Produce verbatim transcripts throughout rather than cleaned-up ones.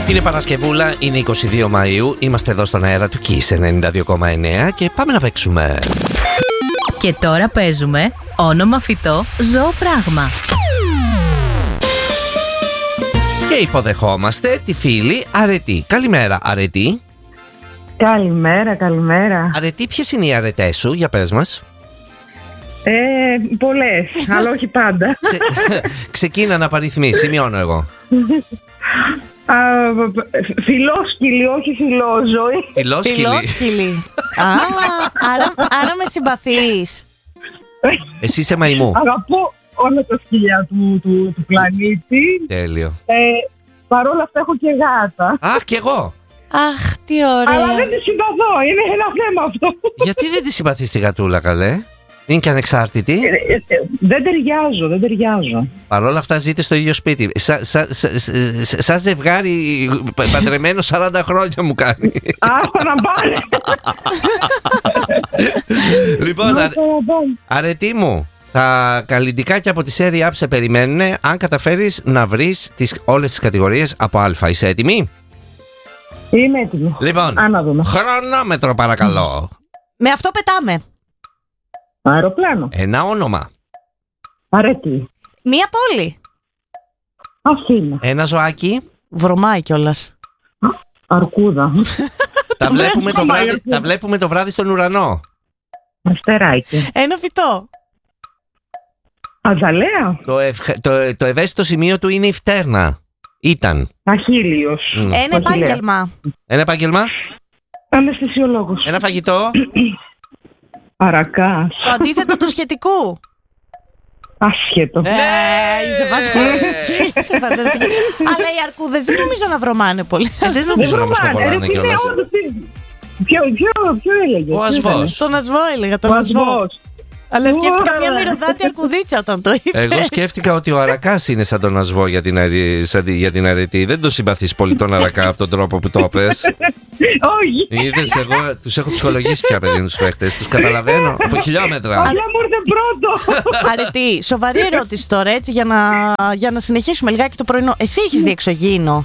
Είναι Παρασκευούλα, είναι είκοσι δύο Μαΐου. Είμαστε εδώ στον αέρα του Kiss ενενήντα δύο κόμμα εννέα και πάμε να παίξουμε. Και τώρα παίζουμε όνομα φυτό, ζώο πράγμα. Και υποδεχόμαστε τη φίλη Αρετή. Καλημέρα, Αρετή. Καλημέρα, καλημέρα. Αρετή, ποιες είναι οι αρετές σου, για πες μας. Ε, πολλές, αλλά όχι πάντα. Ξε... Ξεκίνα να παριθμίσεις, σημειώνω εγώ. Φιλόσκυλη, όχι φιλόζωη. Φιλόσκυλη. Φιλόσκυλη. Α, άρα, άρα με συμπαθείς. Εσύ είσαι μαϊμού. Αγαπώ όλα τα σκυλιά του, του, του πλανήτη. Τέλειο. Ε, Παρ' όλα αυτά έχω και γάτα. Αχ, κι εγώ. Αχ, τι ωραία. Αλλά δεν τη συμπαθώ, είναι ένα θέμα αυτό. Γιατί δεν τη συμπαθείς τη γατούλα, καλέ? Είναι και ανεξάρτητη. Ε, ε, ε, δεν ταιριάζω, δεν ταιριάζω. Παρ' όλα αυτά ζείτε στο ίδιο σπίτι. Σαν σα, σα, σα, σα ζευγάρι παντρεμένο σαράντα χρόνια μου κάνει. Άστα να πάνε. Λοιπόν, α, Αρετή μου, τα καλλιτικά από τη Serie Up σε περιμένουν αν καταφέρεις να βρεις τις, όλες τις κατηγορίες από Α. Είσαι έτοιμη? Είμαι έτοιμη. Λοιπόν, χρονόμετρο παρακαλώ. Με αυτό πετάμε. Αεροπλάνο. Ένα όνομα. Αρετή. Μία πόλη. Αθήνα. Ένα ζωάκι. Βρωμάει κιόλας. Αρκούδα. τα, βλέπουμε το βράδυ, τα βλέπουμε το βράδυ στον ουρανό. Αστεράκι. Ένα φυτό. Αζαλέα. Το, ευχ, το, το ευαίσθητο σημείο του είναι η φτέρνα. Ήταν. Αχίλιος. Mm. Ένα επάγγελμα. Ένα επάγγελμα. Αναισθησιολόγος. Ένα φαγητό. Αρακάς. Το αντίθετο του σχετικού. Άσχετο. Ναι, είσαι φανταστική. Είσαι φανταστική. Αλλά οι αρκούδες δεν νομίζω να βρωμάνε πολύ. Δεν νομίζω να μου σκοπολάνε κιόλας. Ποιο, ποιο, ποιο έλεγε? Ο ασβός. Τον ασβό έλεγα, τον Ο ασβό. ασβός. Αλλά σκέφτηκα μια μυρωδάτη αρκουδίτσα όταν το είπες. Εγώ σκέφτηκα ότι ο Αρακάς είναι σαν τον ασβό για την, αρι... για την αρετή. Δεν το συμπαθείς πολύ τον Αρακά από τον τρόπο που το πες. Όχι. Είδες, εγώ τους έχω ψυχολογήσει πια, παιδί, τους παίχτες. Τους καταλαβαίνω από χιλιόμετρα. Αλλά μου ήρθε πρώτο. Αρετή, σοβαρή ερώτηση τώρα, έτσι, για να, για να συνεχίσουμε λιγάκι το πρωινό. Εσύ έχεις δει εξωγήινο?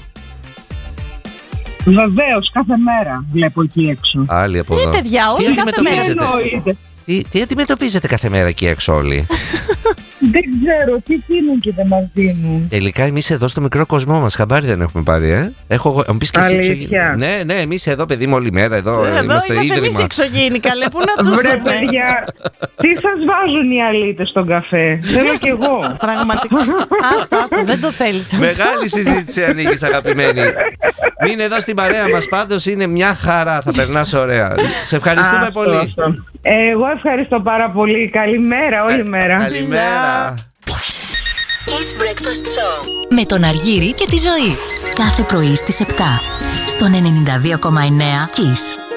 Βεβαίως, κάθε μέρα βλέπω εκεί έξω. Άλλοι από εδώ. Τι παιδιά, Τι όλοι κάθε μέρα. αντιμετωπίζετε? Τι, τι αντιμετωπίζετε κάθε μέρα εκεί έξω όλοι? Δεν ξέρω, τι δίνουν και δεν μας δίνουν. Τελικά εμείς εδώ στο μικρό κοσμό μας χαμπάρι δεν έχουμε πάρει, ε. Έχω, μου πεις και εσύ εξωγήινο. Ναι, ναι, εμείς εδώ, παιδί μου, όλη μέρα εδώ, εδώ είμαστε ίδρυμα. εμείς εξωγήινοι, καλέ, πού να τους Βρε δούμε. παιδιά, τι σας βάζουν οι αλήτες στον καφέ? Θέλω κι εγώ. Πραγματικά. Άστο, άστο, δεν το θέλεις. Μεγάλη συζήτηση ανοίγεις, αγαπημένη. Μείνε εδώ στην παρέα μας, πάντως είναι μια χαρά, θα περνάς ωραία. Σε ευχαριστούμε Αυτό, πολύ. αυτό. Εγώ ευχαριστώ πάρα πολύ. Καλημέρα, όλη μέρα. Καλημέρα. Kiss Breakfast Show με τον Αργύρη και τη Ζωή. Κάθε πρωί στις επτά στον ενενήντα δύο κόμμα εννέα Kiss.